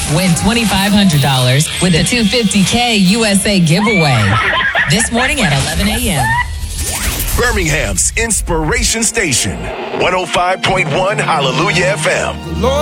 Win $2,500 with a $250K USA giveaway. This morning at 11 a.m. Birmingham's Inspiration Station, 105.1 Hallelujah FM.